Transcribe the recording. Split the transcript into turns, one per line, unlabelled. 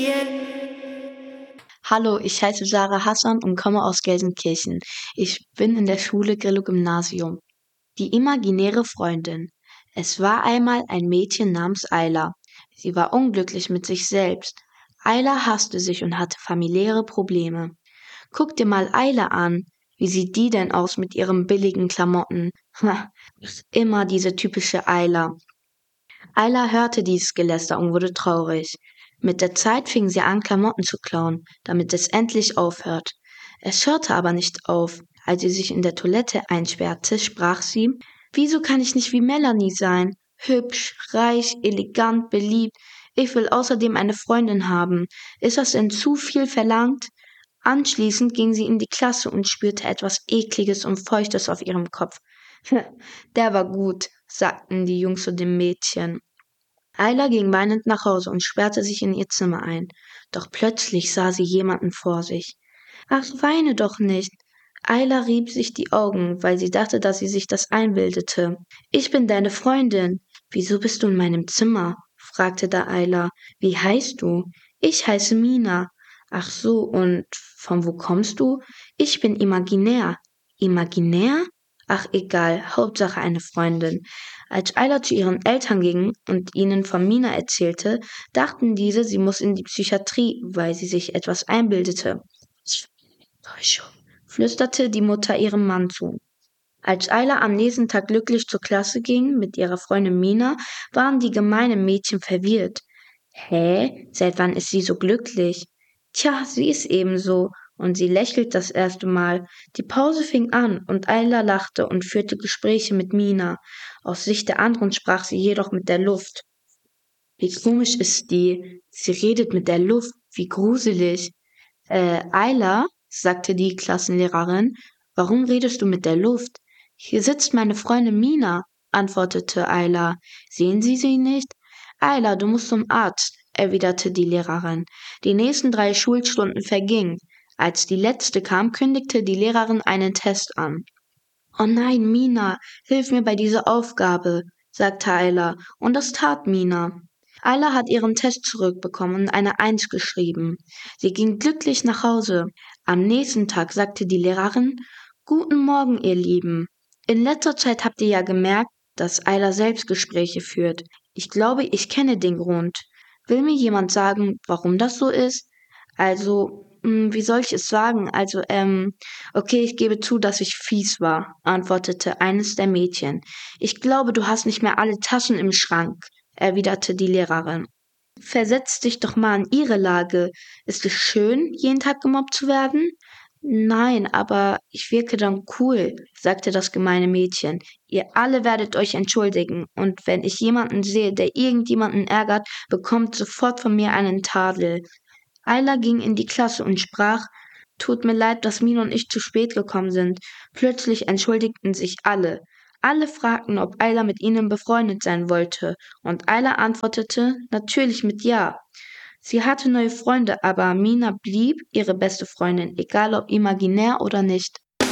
Hallo, ich heiße Sarah Hassan und komme aus Gelsenkirchen. Ich bin in der Schule Grillo-Gymnasium. Die imaginäre Freundin. Es war einmal ein Mädchen namens Ayla. Sie war unglücklich mit sich selbst. Ayla hasste sich und hatte familiäre Probleme. Guck dir mal Ayla an. Wie sieht die denn aus mit ihren billigen Klamotten? Ha, ist immer diese typische Ayla. Ayla hörte dieses Geläster und wurde traurig. Mit der Zeit fing sie an, Klamotten zu klauen, damit es endlich aufhört. Es hörte aber nicht auf. Als sie sich in der Toilette einsperrte, sprach sie: Wieso kann ich nicht wie Melanie sein? Hübsch, reich, elegant, beliebt. Ich will außerdem eine Freundin haben. Ist das denn zu viel verlangt? Anschließend ging sie in die Klasse und spürte etwas Ekliges und Feuchtes auf ihrem Kopf. Der war gut, sagten die Jungs zu dem Mädchen. Ayla ging weinend nach Hause und sperrte sich in ihr Zimmer ein. Doch plötzlich sah sie jemanden vor sich. Ach, weine doch nicht. Ayla rieb sich die Augen, weil sie dachte, dass sie sich das einbildete. Ich bin deine Freundin. Wieso bist du in meinem Zimmer? Fragte da Ayla. Wie heißt du? Ich heiße Mina. Ach so, und von wo kommst du? Ich bin imaginär. Imaginär? Ach, egal, Hauptsache eine Freundin. Als Ayla zu ihren Eltern ging und ihnen von Mina erzählte, dachten diese, sie muss in die Psychiatrie, weil sie sich etwas einbildete. Täuschung, flüsterte die Mutter ihrem Mann zu. Als Ayla am nächsten Tag glücklich zur Klasse ging mit ihrer Freundin Mina, waren die gemeinen Mädchen verwirrt. Hä? Seit wann ist sie so glücklich? Tja, sie ist ebenso. Und sie lächelt das erste Mal. Die Pause fing an und Ayla lachte und führte Gespräche mit Mina. Aus Sicht der anderen sprach sie jedoch mit der Luft. Wie komisch ist die? Sie redet mit der Luft. Wie gruselig. Ayla, sagte die Klassenlehrerin, warum redest du mit der Luft? Hier sitzt meine Freundin Mina, antwortete Ayla. Sehen Sie sie nicht? Ayla, du musst zum Arzt, erwiderte die Lehrerin. Die nächsten 3 Schulstunden vergingen. Als die letzte kam, kündigte die Lehrerin einen Test an. Oh nein, Mina, hilf mir bei dieser Aufgabe, sagte Ayla, und das tat Mina. Ayla hat ihren Test zurückbekommen und eine Eins geschrieben. Sie ging glücklich nach Hause. Am nächsten Tag sagte die Lehrerin: Guten Morgen, ihr Lieben. In letzter Zeit habt ihr ja gemerkt, dass Ayla Selbstgespräche führt. Ich glaube, ich kenne den Grund. Will mir jemand sagen, warum das so ist? Wie soll ich es sagen? Okay, ich gebe zu, dass ich fies war, antwortete eines der Mädchen. Ich glaube, du hast nicht mehr alle Taschen im Schrank, erwiderte die Lehrerin. Versetz dich doch mal in ihre Lage. Ist es schön, jeden Tag gemobbt zu werden? Nein, aber ich wirke dann cool, sagte das gemeine Mädchen. Ihr alle werdet euch entschuldigen, und wenn ich jemanden sehe, der irgendjemanden ärgert, bekommt sofort von mir einen Tadel. Ayla ging in die Klasse und sprach: Tut mir leid, dass Mina und ich zu spät gekommen sind. Plötzlich entschuldigten sich alle. Alle fragten, ob Ayla mit ihnen befreundet sein wollte, und Ayla antwortete natürlich mit Ja. Sie hatte neue Freunde, aber Mina blieb ihre beste Freundin, egal ob imaginär oder nicht.